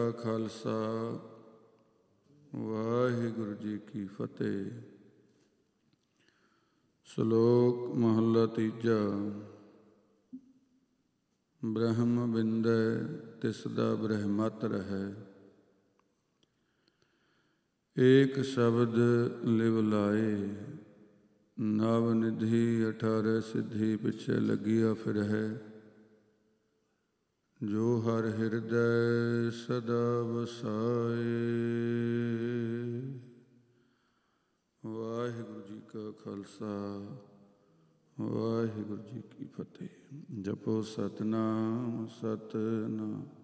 ਖਾਲਸਾ ਵਾਹਿਗੁਰੂ ਜੀ ਕੀ ਫਤਿਹ। ਸ਼ਲੋਕ ਮਹੱਲਾ ਤੀਜਾ। ਬ੍ਰਹਮ ਬਿੰਦੈ ਤਿਸ ਦਾ ਬ੍ਰਹਮਤ ਰਹੈ, ਏਕ ਸ਼ਬਦ ਲਿਵ ਲਾਏ। ਨਵ ਨਿਧੀ 18 ਸਿੱਧੀ ਪਿੱਛੇ ਲੱਗਿਆ ਫਿਰਹਿ, ਜੋ ਹਰ ਹਿਰਦੈ ਸਦਾ ਵਸਾਏ। ਵਾਹਿਗੁਰੂ ਜੀ ਕਾ ਖਾਲਸਾ ਵਾਹਿਗੁਰੂ ਜੀ ਕੀ ਫਤਿਹ। ਜਪੋ ਸਤਿਨਾਮ ਸਤਿਨਾਮ